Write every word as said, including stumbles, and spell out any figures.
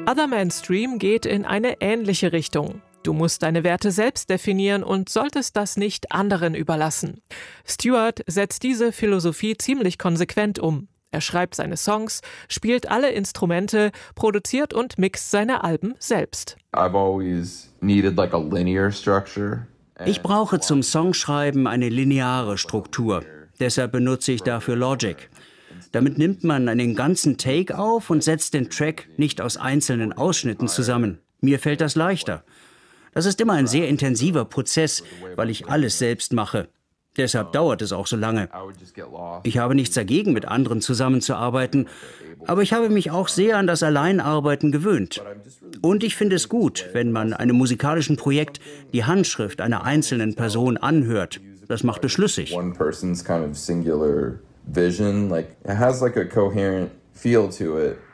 Other Man's Dream geht in eine ähnliche Richtung. Du musst deine Werte selbst definieren und solltest das nicht anderen überlassen. Stewart setzt diese Philosophie ziemlich konsequent um. Er schreibt seine Songs, spielt alle Instrumente, produziert und mixt seine Alben selbst. I've always needed like a linear structure. Ich brauche zum Songschreiben eine lineare Struktur. Deshalb benutze ich dafür Logic. Damit nimmt man einen ganzen Take auf und setzt den Track nicht aus einzelnen Ausschnitten zusammen. Mir fällt das leichter. Das ist immer ein sehr intensiver Prozess, weil ich alles selbst mache. Deshalb dauert es auch so lange. Ich habe nichts dagegen, mit anderen zusammenzuarbeiten, aber ich habe mich auch sehr an das Alleinarbeiten gewöhnt. Und ich finde es gut, wenn man einem musikalischen Projekt die Handschrift einer einzelnen Person anhört. Das macht es schlüssig. Vision, like it has like a coherent feel to it.